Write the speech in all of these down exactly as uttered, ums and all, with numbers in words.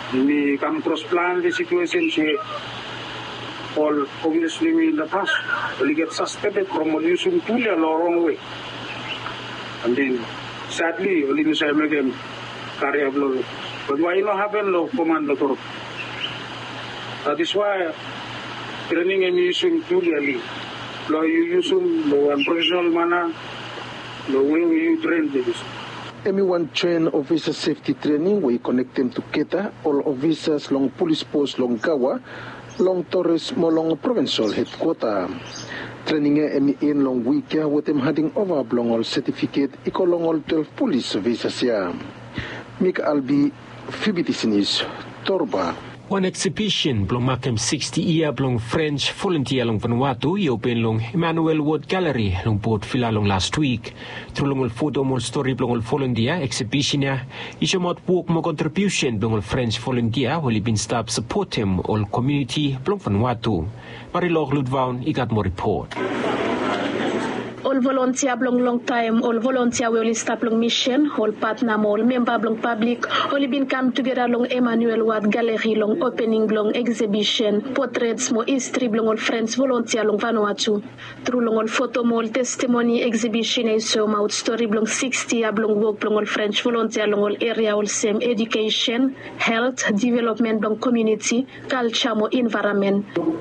We come cross plan the situation. She all obviously we in the past we get suspended from using tool the wrong way. And then sadly only we say make them carry a blow. But why not happen low command the That is why training and using tool the law you use low and professional manner, the way we train this. Everyone train officer safety training, we connect them to Keta, all officers long police post long Kawa, long Torres Molong provincial headquarter. Training emi in long week with them having over long all certificate, eco long all twelve police officers here. Mik Albi, Fibitisinis, Torba. One exhibition blong makem sixty year blong French volunteer long Vanuatu i open long Emmanuel Ward Gallery long Port Vila long last week. Through long photo more story blong volunteer exhibition ya isyo mot work mo contribution blong French volunteer will been stop support him all community blong Vanuatu. Marilog Ludvaun ikat mo report. All volunteer blong long time, all volunteer will stop long mission, all partner all member blong public, all been come together long Emmanuel Ward Gallery long opening blong exhibition, portraits mo history blong all friends volunteer long Vanuatu. Through long all photo mo all testimony exhibition is so out story blong sixty year blong work blong all French volunteer long all area all same education, health, development blong community, culture mo environment.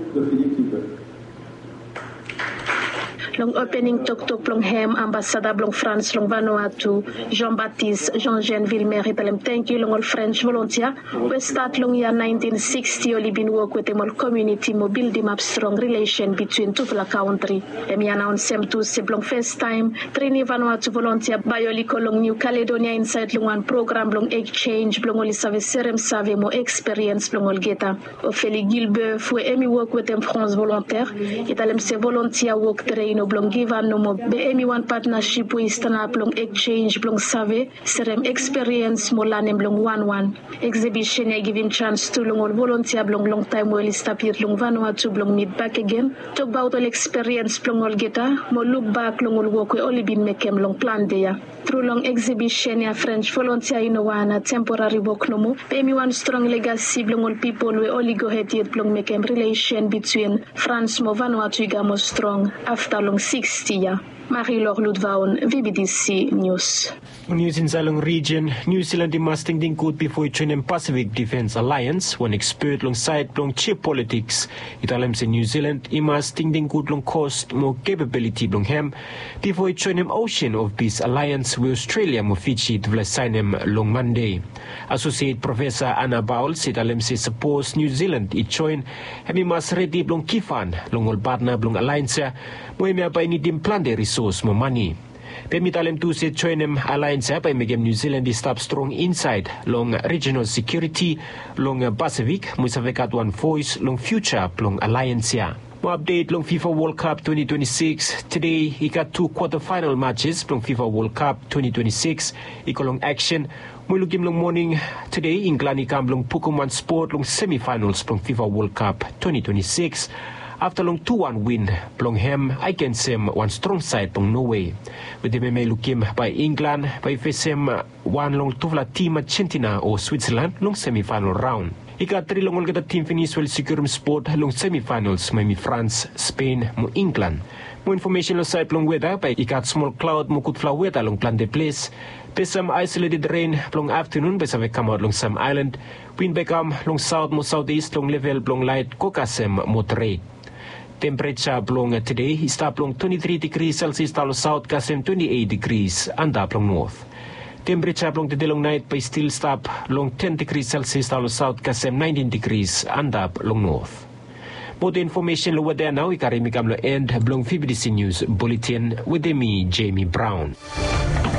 Long opening tok tok long hem ambassador blong France long Vanuatu Jean-Baptiste Jean-Jean Villemer italem thank you long all French volunteer we start long year nineteen sixty only been work with them all community mo build them up strong relation between two la country em yana on sem to se blong first time train Vanuatu volunteer bayoli long New Caledonia inside long one program long exchange blong all service serem save mo experience blong all geta Ophélie Gilbert fwe emi work with them France volontaire italem se volunteer work train blong given no mo be emi one partnership we stand up blong exchange blong save serem experience mo lanem blong one one exhibition I give him chance to long all volunteer blong long time well stop here long Vanuatu blong meet back again talk about all experience blong all geta mo look back long all work we only been make him long plan there through long exhibition ya French volunteer you know one temporary work no mo be emi one strong legacy blong all people we only go ahead here blong make him relation between France mo Vanuatu gamo strong after long sixty years. Marie-Laure Ludvaun, V B D C News. News in Zalong region, New Zealand masting din good before joining Pacific Defence Alliance, one expert long side long chip politics. Italam sa New Zealand, imasting din good long cost mo capability long hem before joining Ocean of Peace Alliance with Australia mo Fiji to sign him long Monday. Associate Professor Anna Bowles, italam sa suppose New Zealand it join hemi mas ready long kifan long all partner long alliance mo emi apa ini dim plan de resource mo money. Pemitalem tu se joinem alliance pa megem New Zealand stop strong inside long regional security long Pacific mo sa vekat one voice long future long alliance ya. Mo update long FIFA World Cup twenty twenty-six. Today he got two quarter-final matches long FIFA World Cup twenty twenty-six. Iko long action. Mo lugim long morning today England ikam long Pokemon Sport long semi-finals long FIFA World Cup twenty twenty-six. After long two one win, plong hem I can sem one strong side plong Norway. With the may lukim by England by facem one long tuvla team Argentina or Switzerland long semi-final round. Ika three long olga team finish well secure sport long semi-finals may France, Spain, mo England. More information on side plong weather by ikat small cloud mo kutfla weather long plan de place. By some isolated rain plong afternoon by sa come out long some island. Wind by come long south mo southeast long level plong light kokasem moderate. Temperature blong today is blong twenty-three degrees Celsius talo south kasem twenty-eight degrees anda blong north. Temperature blong today long night by still stop long ten degrees Celsius talo south kasem nineteen degrees anda blong north. More information lo wada now ikarimi kam lo end blong V B D C News Bulletin with me Jamie Brown.